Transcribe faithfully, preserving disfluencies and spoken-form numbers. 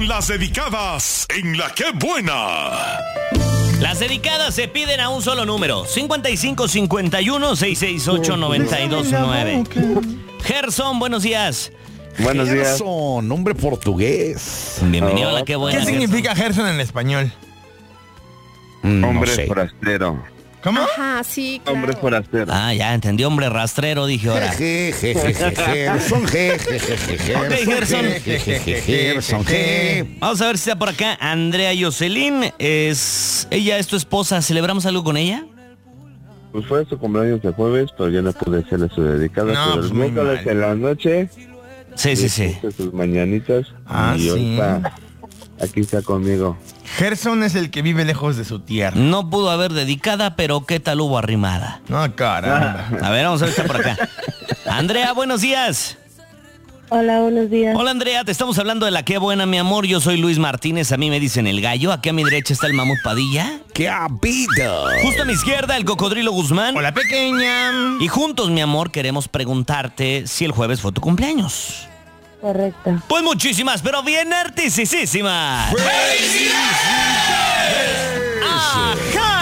Llegaron las dedicadas en La Qué Buena. Las dedicadas se piden a un solo número: cincuenta y cinco cincuenta y uno seiscientos sesenta y ocho noventa y dos nueve. Gerson, buenos días. Buenos días. Gerson, nombre portugués. Bienvenido a La Qué Buena. ¿Qué significa Gerson en español? No Hombre sé. forastero. ¿Cómo? Ajá, sí, claro. Hombre forastero. Ah, ya entendí, hombre rastrero, dije ahora. Je, je, je, je, Gerson, je, je, je, je, Gerson, Ok, Gerson. je, je, je, je, Gerson, je. Vamos a ver si está por acá Andrea Jocelyn. Es ella es tu esposa. ¿Celebramos algo con ella? Pues fue su cumpleaños el jueves, pero yo no pude hacerle su dedicada. No, pero pues el muy miércoles mal. en la noche Sí, sí, sí. hice sus mañanitas. Ah, y sí. ahorita aquí está conmigo. Gerson es el que vive lejos de su tierra. No pudo haber dedicada, pero ¿qué tal hubo arrimada? No, caramba. A ver, vamos a ver si está por acá. Andrea, buenos días. Hola, buenos días. Hola, Andrea, te estamos hablando de La Qué Buena, mi amor. Yo soy Luis Martínez, a mí me dicen El Gallo. Aquí a mi derecha está el Mamut Padilla. ¡Qué habido! Justo a mi izquierda, el Cocodrilo Guzmán. Hola, pequeña. Y juntos, mi amor, queremos preguntarte si el jueves fue tu cumpleaños. Correcto. Pues muchísimas, pero bien artisísimas. ¡Felicidades! ¡Ajá!